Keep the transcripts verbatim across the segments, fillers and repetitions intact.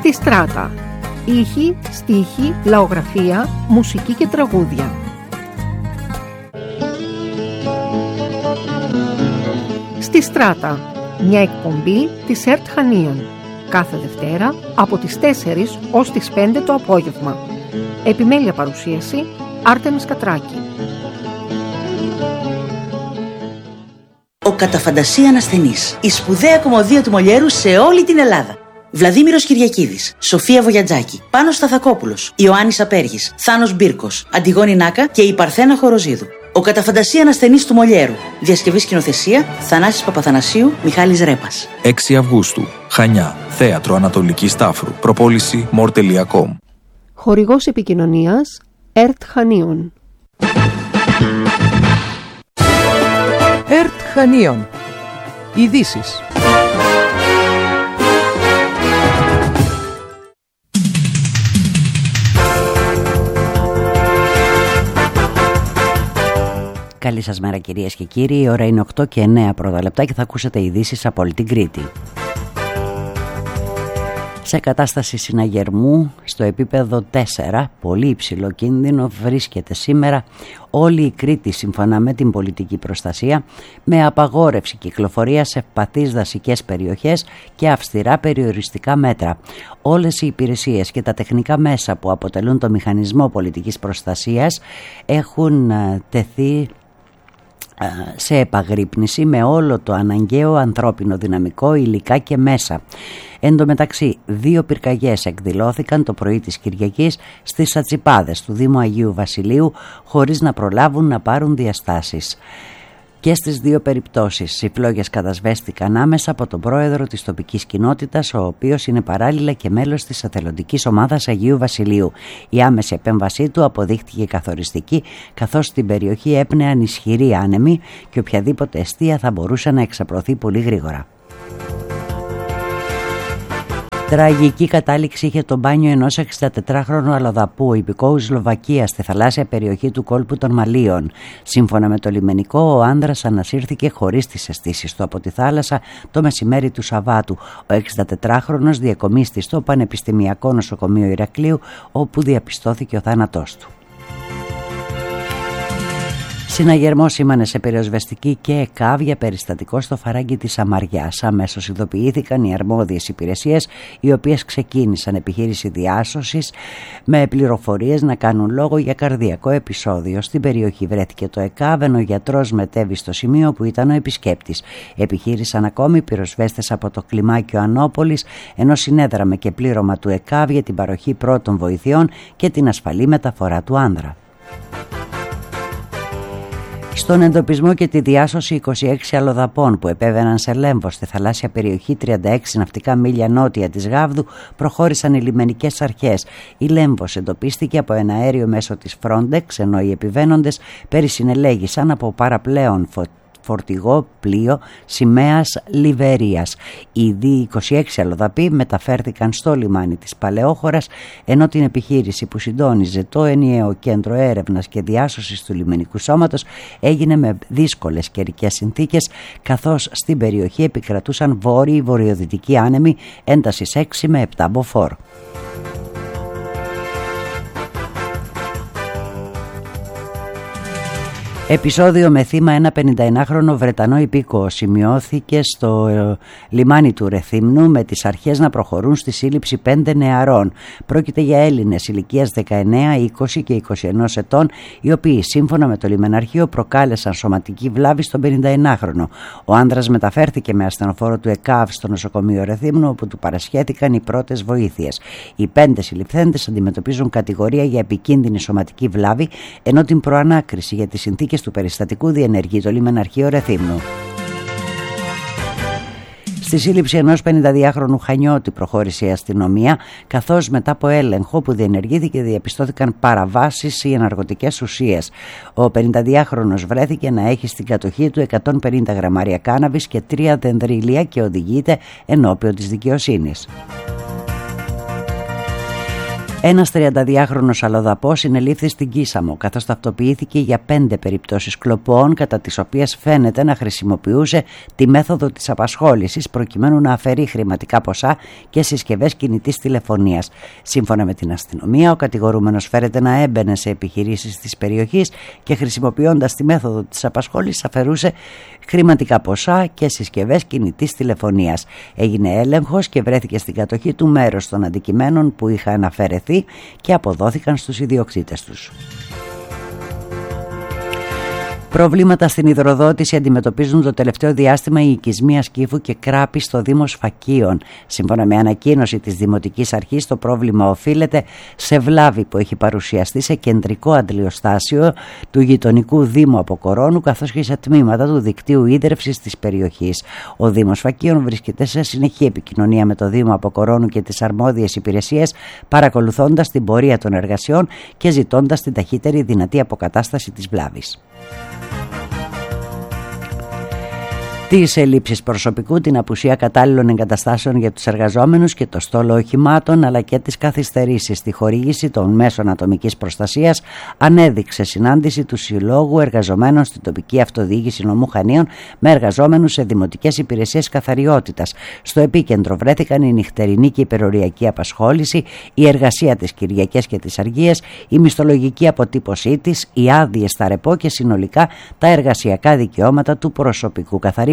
Στη Στράτα. Ήχοι, στίχοι, λαογραφία, μουσική και τραγούδια. Στη Στράτα. Μια εκπομπή της ΕΡΤ Χανίων. Κάθε Δευτέρα από τις τέσσερις ως τις πέντε το απόγευμα. Επιμέλεια παρουσίαση Άρτεμις Κατράκη. Ο κατά φαντασία ανασθενής. Η σπουδαία κωμωδία του Μολιέρου σε όλη την Ελλάδα. Βλαδίμηρος Κυριακίδης, Σοφία Βογιατζάκη, Πάνος Σταθακόπουλος, Ιωάννης Απέργης, Θάνος Μπίρκος, Αντιγόνη Νάκα και η Παρθένα Χοροζίδου. Ο κατά φαντασία ανασθενής του Μολιέρου. Διασκευή σκηνοθεσία Θανάσης Παπαθανασίου, Μιχάλης Ρέπας. έξι Αυγούστου, Χανιά, Θέατρο Ανατολική Στάφρου. Προπόληση μορ τελεία κομ. Χορηγός επικοινωνίας ΕΡΤ Χανίων. ΕΡΤ Χανίων. Ειδήσεις. Καλή σας μέρα κυρίες και κύριοι, η ώρα είναι οκτώ και εννέα πρώτα λεπτά και θα ακούσετε ειδήσεις από όλη την Κρήτη. Σε κατάσταση συναγερμού στο επίπεδο τέσσερα, πολύ υψηλό κίνδυνο, βρίσκεται σήμερα όλη η Κρήτη σύμφωνα με την πολιτική προστασία, με απαγόρευση κυκλοφορίας σε ευπαθείς δασικές περιοχές και αυστηρά περιοριστικά μέτρα. Όλες οι υπηρεσίες και τα τεχνικά μέσα που αποτελούν το μηχανισμό πολιτικής προστασίας έχουν τεθεί σε επαγρύπνηση με όλο το αναγκαίο ανθρώπινο δυναμικό, υλικά και μέσα. Εν τω μεταξύ, δύο πυρκαγιές εκδηλώθηκαν το πρωί της Κυριακής στις Ατσιπάδες του Δήμου Αγίου Βασιλείου χωρίς να προλάβουν να πάρουν διαστάσεις. Και στις δύο περιπτώσεις οι φλόγες κατασβέστηκαν άμεσα από τον πρόεδρο της τοπικής κοινότητας, ο οποίος είναι παράλληλα και μέλος της εθελοντικής ομάδας Αγίου Βασιλείου. Η άμεση επέμβασή του αποδείχτηκε καθοριστική, καθώς στην περιοχή έπνεαν ισχυροί άνεμοι και οποιαδήποτε εστία θα μπορούσε να εξαπλωθεί πολύ γρήγορα. Τραγική κατάληξη είχε το μπάνιο ενός εξηντατετράχρονου αλλοδαπού υπηκόου Σλοβακίας στη θαλάσσια περιοχή του κόλπου των Μαλίων. Σύμφωνα με το λιμενικό, ο άνδρας ανασύρθηκε χωρίς τις αισθήσεις του από τη θάλασσα το μεσημέρι του Σαββάτου. Ο εξηντατετράχρονος διακομίστη στο Πανεπιστημιακό Νοσοκομείο Ηρακλείου, όπου διαπιστώθηκε ο θάνατός του. Συναγερμό σήμανε σε πυροσβεστική και ΕΚΑΒ για περιστατικό στο φαράγγι της Αμαριάς. Αμέσως ειδοποιήθηκαν οι αρμόδιες υπηρεσίες, οι οποίες ξεκίνησαν επιχείρηση διάσωσης με πληροφορίες να κάνουν λόγο για καρδιακό επεισόδιο. Στην περιοχή βρέθηκε το ΕΚΑΒ, ενώ ο γιατρός μετέβη στο σημείο που ήταν ο επισκέπτης. Επιχείρησαν ακόμη πυροσβέστες από το κλιμάκιο Ανόπολης, ενώ συνέδραμε και πλήρωμα του ΕΚΑΒ για την παροχή πρώτων βοηθειών και την ασφαλή μεταφορά του άνδρα. Στον εντοπισμό και τη διάσωση είκοσι έξι αλλοδαπών που επέβαιναν σε Λέμβο στη θαλάσσια περιοχή τριάντα έξι ναυτικά μίλια νότια της Γάβδου προχώρησαν οι λιμενικές αρχές. Η Λέμβος εντοπίστηκε από ένα αέριο μέσω της Frontex, ενώ οι επιβαίνοντες περισυνελέγησαν από παραπλέον φωτιά. Φορτηγό πλοίο σημαίας Λιβερίας. Ήδη είκοσι έξι αλλοδαποί μεταφέρθηκαν στο λιμάνι της Παλαιόχωρας, ενώ την επιχείρηση που συντόνιζε το ενιαίο κέντρο έρευνας και διάσωσης του λιμενικού σώματος έγινε με δύσκολες καιρικές συνθήκες, καθώς στην περιοχή επικρατούσαν βόρειοι βορειοδυτικοί άνεμοι έντασης έξι με επτά μποφόρ. Επεισόδιο με θύμα ένα πενηνταενάχρονο Βρετανό υπήκοο σημειώθηκε στο ε, λιμάνι του Ρεθύμνου, με τις αρχές να προχωρούν στη σύλληψη πέντε νεαρών. Πρόκειται για Έλληνες ηλικίας δεκαεννέα, είκοσι και είκοσι ένα ετών, οι οποίοι σύμφωνα με το λιμεναρχείο προκάλεσαν σωματική βλάβη στον πενηνταενάχρονο. Ο άνδρας μεταφέρθηκε με ασθενοφόρο του ΕΚΑΒ στο νοσοκομείο Ρεθύμνου, όπου του παρασχέθηκαν οι πρώτες βοήθειες. Οι πέντε συλληφθέντες αντιμετωπίζουν κατηγορία για επικίνδυνη σωματική βλάβη, ενώ την προανάκριση για τις συνθήκες του περιστατικού διενεργεί το λιμεναρχείο Ρεθύμνου. Στη σύλληψη ενός πενηνταδυάχρονου Χανιώτη προχώρησε η αστυνομία, καθώς μετά από έλεγχο που διενεργήθηκε διαπιστώθηκαν παραβάσεις ή ναρκωτικές ουσίες. Ο πενηνταδυάχρονος βρέθηκε να έχει στην κατοχή του εκατόν πενήντα γραμμάρια κάναβης και τρία δενδρίλια και οδηγείται ενώπιον της δικαιοσύνης. Ένας τριανταδυάχρονος αλλοδαπός συνελήφθη στην Κίσαμο, καθώς ταυτοποιήθηκε για πέντε περιπτώσεις κλοπών, κατά τις οποίες φαίνεται να χρησιμοποιούσε τη μέθοδο της απασχόλησης προκειμένου να αφαιρεί χρηματικά ποσά και συσκευές κινητής τηλεφωνίας. Σύμφωνα με την αστυνομία, ο κατηγορούμενος φέρεται να έμπαινε σε επιχειρήσεις της περιοχής και χρησιμοποιώντας τη μέθοδο της απασχόλησης αφαιρούσε χρηματικά ποσά και συσκευές κινητής τηλεφωνίας. Έγινε έλεγχος και βρέθηκε στην κατοχή του μέρος των αντικειμένων που είχαν αφαιρεθεί και αποδόθηκαν στους ιδιοκτήτες τους. Προβλήματα στην υδροδότηση αντιμετωπίζουν το τελευταίο διάστημα οι οικισμοί Ασκήφου και Κράπη στο Δήμο Σφακίων. Σύμφωνα με ανακοίνωση της Δημοτικής Αρχής, το πρόβλημα οφείλεται σε βλάβη που έχει παρουσιαστεί σε κεντρικό αντλιοστάσιο του γειτονικού Δήμου Αποκορώνου, καθώς και σε τμήματα του δικτύου ίδρευσης της περιοχής. Ο Δήμος Σφακίων βρίσκεται σε συνεχή επικοινωνία με το Δήμο Αποκορώνου και τις αρμόδιες υπηρεσίες, παρακολουθώντας την πορεία των εργασιών και ζητώντας την ταχύτερη δυνατή αποκατάσταση της βλάβης. Τις ελλείψεις προσωπικού, την απουσία κατάλληλων εγκαταστάσεων για τους εργαζόμενους και το στόλο οχημάτων, αλλά και τις καθυστερήσεις στη χορήγηση των μέσων ατομικής προστασίας, ανέδειξε συνάντηση του Συλλόγου Εργαζομένων στην τοπική αυτοδιοίκηση νομού Χανίων με εργαζόμενους σε δημοτικές υπηρεσίες καθαριότητας. Στο επίκεντρο βρέθηκαν η νυχτερινή και υπεροριακή απασχόληση, η εργασία της Κυριακές και τις Αργίες, η μισθολογική αποτύπωσή της, οι άδειες στα ρεπό και συνολικά τα εργασιακά δικαιώματα του προσωπικού καθαριότητας.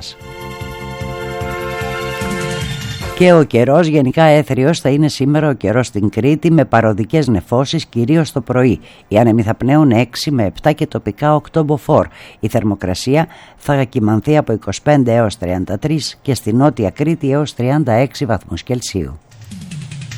Και ο καιρός γενικά έθριος θα είναι σήμερα ο καιρός στην Κρήτη, με παροδικές νεφώσεις κυρίως το πρωί. Οι άνεμοι θα πνέουν έξι με επτά και τοπικά οκτώ μποφόρ. Η θερμοκρασία θα κυμανθεί από είκοσι πέντε έως τριάντα τρία και στη Νότια Κρήτη έως τριάντα έξι βαθμούς Κελσίου.